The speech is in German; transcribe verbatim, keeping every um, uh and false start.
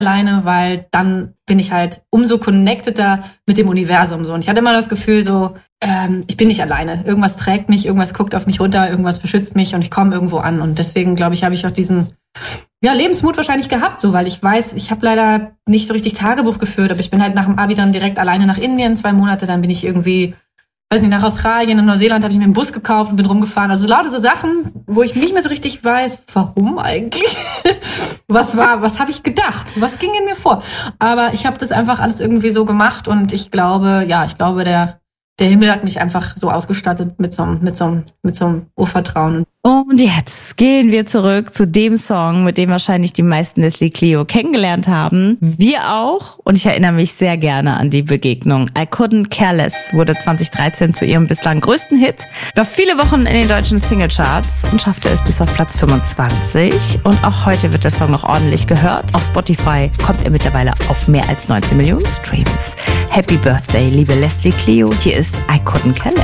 alleine, weil dann bin ich halt umso connecteder mit dem Universum so. Und ich hatte immer das Gefühl so, ähm, ich bin nicht alleine. Irgendwas trägt mich, irgendwas guckt auf mich runter, irgendwas beschützt mich und ich komme irgendwo an. Und deswegen, glaube ich, habe ich auch diesen ja, Lebensmut wahrscheinlich gehabt, so, weil ich weiß, ich habe leider nicht so richtig Tagebuch geführt, aber ich bin halt nach dem Abi dann direkt alleine nach Indien, zwei Monate, dann bin ich irgendwie, weiß nicht, nach Australien, in Neuseeland habe ich mir einen Bus gekauft und bin rumgefahren. Also lauter so Sachen, wo ich nicht mehr so richtig weiß, warum eigentlich? Was war, was habe ich gedacht? Was ging in mir vor? Aber ich habe das einfach alles irgendwie so gemacht und ich glaube, ja, ich glaube, der der Himmel hat mich einfach so ausgestattet mit so einem, mit so einem, mit so einem Urvertrauen. Und jetzt gehen wir zurück zu dem Song, mit dem wahrscheinlich die meisten Leslie Clio kennengelernt haben. Wir auch. Und ich erinnere mich sehr gerne an die Begegnung. I Couldn't Care Less wurde zwanzig dreizehn zu ihrem bislang größten Hit. War viele Wochen in den deutschen Singlecharts und schaffte es bis auf Platz fünfundzwanzig. Und auch heute wird der Song noch ordentlich gehört. Auf Spotify kommt er mittlerweile auf mehr als neunzehn Millionen Streams. Happy Birthday, liebe Leslie Clio. Hier ist I Couldn't Care Less.